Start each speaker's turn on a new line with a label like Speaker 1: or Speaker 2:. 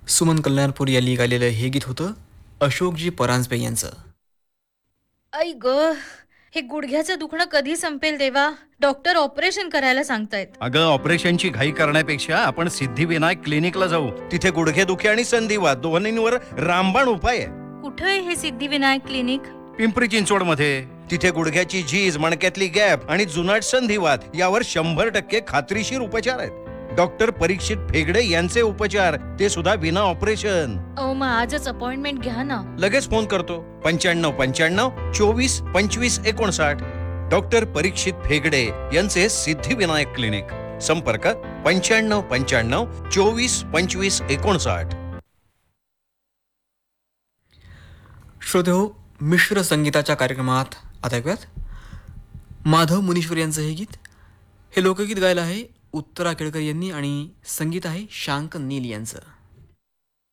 Speaker 1: सुमन कल्याणपूर यांनी गायलेलं हे गीत होतं अशोकजी परांजपे यांचं.
Speaker 2: आई ग, हे गुडघ्याचं दुखणं कधी संपेल देवा? डॉक्टर ऑपरेशन करायला सांगतायत.
Speaker 3: अगं, ऑपरेशनची घाई करण्यापेक्षा आपण सिद्धिविनायक क्लिनिकला जाऊ. तिथे गुडघेदुखी आणि संधिवात दोन्हींवर रामबाण उपाय आहे.
Speaker 2: कुठे आहे हे सिद्धिविनायक क्लिनिक?
Speaker 3: पिंपरी चिंचवड मध्ये. तिथे गुडघ्याची झीज, मणक्यातली गॅप आणि जुनाट संधिवात यावर 100% खात्रीशीर उपचार आहेत. डॉक्टर परीक्षित फेगडे यांचे उपचार, ते सुद्धा विना ऑपरेशन.
Speaker 2: अहो, मग आजच अपॉइंटमेंट घ्या ना.
Speaker 3: लगेच फोन करतो. 95-95-24-25-59. डॉक्टर परीक्षित फेगडे यांचे सिद्धिविनायक क्लिनिक. संपर्क 95-95-24-25-59.
Speaker 1: श्रोते हो, मिश्र संगीताच्या कार्यक्रमात आता ऐकूयात माधव मुनीश्वर यांचं हे गीत. हे लोकगीत गायलं आहे उत्तरा केळकर यांनी आणि संगीत आहे शांक नील यांचं.